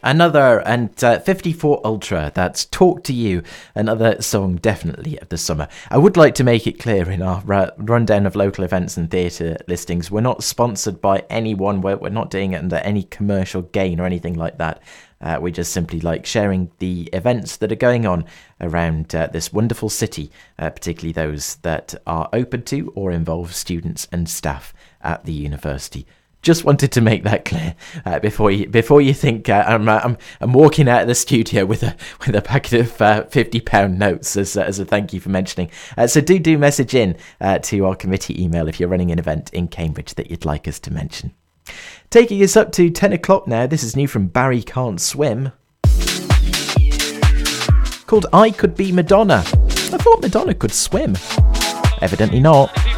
Another, and 54 Ultra, that's Talk to You, another song definitely of the summer. I would like to make it clear in our rundown of local events and theatre listings, we're not sponsored by anyone, we're not doing it under any commercial gain or anything like that. We just simply like sharing the events that are going on around this wonderful city, particularly those that are open to or involve students and staff at the university. Just wanted to make that clear before you think I'm walking out of the studio with a packet of £50 notes as a thank you for mentioning. So do message in to our committee email if you're running an event in Cambridge that you'd like us to mention. Taking us up to 10 o'clock now, this is new from Barry Can't Swim, called I Could Be Madonna. I thought Madonna could swim. Evidently not.